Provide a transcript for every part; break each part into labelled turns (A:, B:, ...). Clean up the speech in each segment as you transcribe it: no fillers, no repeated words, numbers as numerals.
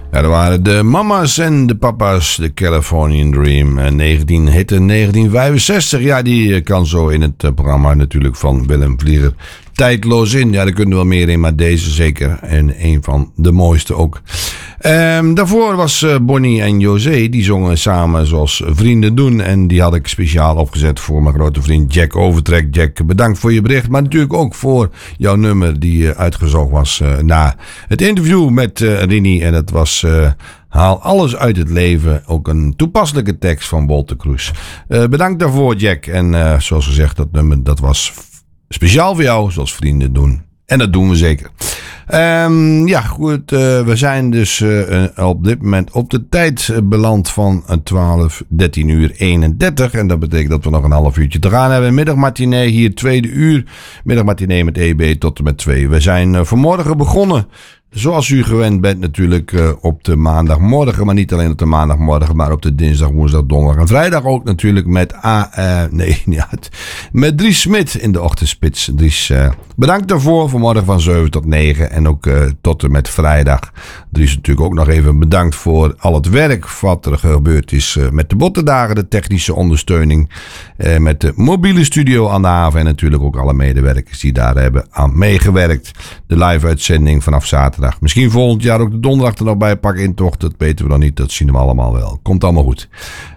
A: Ja, dat waren de mama's en de papa's, de Californian Dream. 1965. Ja, die kan zo in het programma natuurlijk van Willem Vlieger tijdloos in. Ja, daar kunnen we wel meer in, maar deze zeker. En een van de mooiste ook. Daarvoor was Bonnie en José. Die zongen samen zoals vrienden doen. En die had ik speciaal opgezet voor mijn grote vriend Jack Overtrek. Jack, bedankt voor je bericht. Maar natuurlijk ook voor jouw nummer die uitgezocht was na het interview met Rini. En dat was... Haal alles uit het leven. Ook een toepasselijke tekst van Wolter Kroes. Bedankt daarvoor, Jack. En zoals gezegd, dat nummer dat was speciaal voor jou, zoals vrienden doen. En dat doen we zeker. Ja, goed. We zijn dus op dit moment op de tijd beland van 13 uur 31. En dat betekent dat we nog een half uurtje te gaan hebben. Middagmatinee hier, tweede uur. Middagmatinee met EB tot en met 2. We zijn vanmorgen begonnen. Zoals u gewend bent natuurlijk op de maandagmorgen. Maar niet alleen op de maandagmorgen, maar op de dinsdag, woensdag, donderdag en vrijdag ook natuurlijk met Dries Smit in de ochtendspits. Dries, bedankt daarvoor. Vanmorgen van 7 tot 9 en ook tot en met vrijdag. Dries natuurlijk ook nog even bedankt voor al het werk wat er gebeurd is met de bottendagen, de technische ondersteuning. Met de mobiele studio aan de haven en natuurlijk ook alle medewerkers die daar hebben aan meegewerkt. De live uitzending vanaf zaterdag. Misschien volgend jaar ook de donderdag er nog bij pakken in tocht. Dat weten we nog niet. Dat zien we allemaal wel. Komt allemaal goed.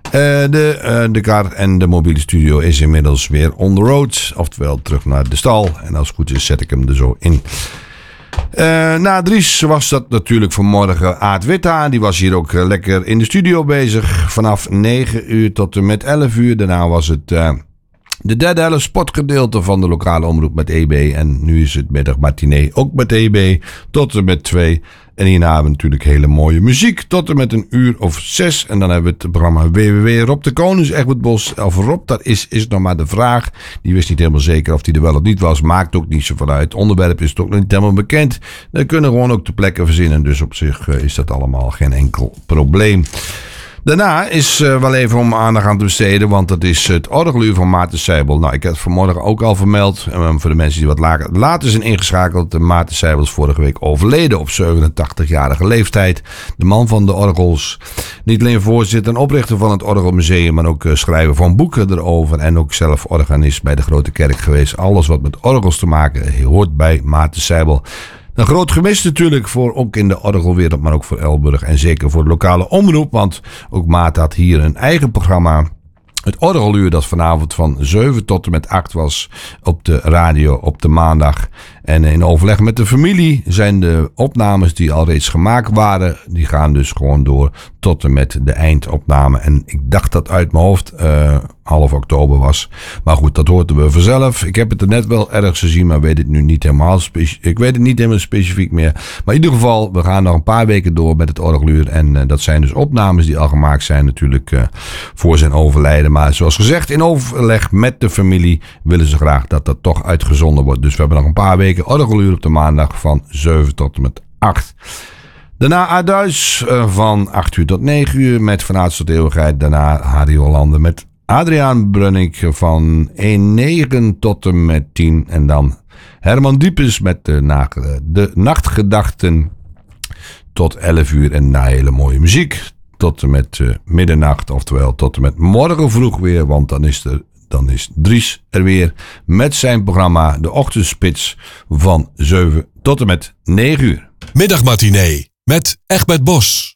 A: De kar en de mobiele studio is inmiddels weer on the road. Oftewel terug naar de stal. En als het goed is zet ik hem er zo in. Na Dries was dat natuurlijk vanmorgen Aad Witta. Die was hier ook lekker in de studio bezig. Vanaf 9 uur tot en met 11 uur. Daarna was het... de derde helft sportgedeelte van de lokale omroep met EB. En nu is het middagmatinee ook met EB. Tot en met 2. En hierna hebben we natuurlijk hele mooie muziek. Tot en met 1:06. En dan hebben we het programma WWW. Rob de Konings, Egbert Bos. Of Rob, dat is nog maar de vraag. Die wist niet helemaal zeker of die er wel of niet was. Maakt ook niet zo van uit. Het onderwerp is toch nog niet helemaal bekend. Dan kunnen we gewoon ook de plekken verzinnen. Dus op zich is dat allemaal geen enkel probleem. Daarna is wel even om aandacht aan te besteden, want dat is het orgeluur van Maarten Seibel. Nou, ik heb het vanmorgen ook al vermeld. Voor de mensen die wat later zijn ingeschakeld. Maarten Seibel is vorige week overleden op 87-jarige leeftijd. De man van de orgels. Niet alleen voorzitter en oprichter van het Orgelmuseum, maar ook schrijver van boeken erover. En ook zelf organist bij de Grote Kerk geweest. Alles wat met orgels te maken hoort bij Maarten Seibel. Een groot gemis natuurlijk voor ook in de orgelwereld, maar ook voor Elburg en zeker voor de lokale omroep. Want ook Maat had hier een eigen programma. Het orgeluur dat vanavond van 7 tot en met 8 was op de radio op de maandag. En in overleg met de familie zijn de opnames die al reeds gemaakt waren. Die gaan dus gewoon door tot en met de eindopname. En ik dacht dat uit mijn hoofd half oktober was. Maar goed, dat hoorden we vanzelf. Ik heb het er net wel ergens gezien, maar weet het nu niet helemaal ik weet het niet helemaal specifiek meer. Maar in ieder geval, we gaan nog een paar weken door met het orgeluur. En dat zijn dus opnames die al gemaakt zijn natuurlijk voor zijn overlijden. Maar zoals gezegd, in overleg met de familie willen ze graag dat dat toch uitgezonden wordt. Dus we hebben nog een paar weken orgeluur op de maandag van 7 tot en met 8. Daarna Aduis van 8 uur tot 9 uur met Van Aarts tot Eeuwigheid. Daarna Harry Hollander met Adriaan Brunnik van 1-9 tot en met 10. En dan Herman Diepes met de Nachtgedachten tot 11 uur. En na hele mooie muziek tot en met middernacht. Oftewel tot en met morgen vroeg weer, want dan is Dries er weer met zijn programma De Ochtendspits van 7 tot en met 9 uur.
B: Middagmatinee met Egbert Bos.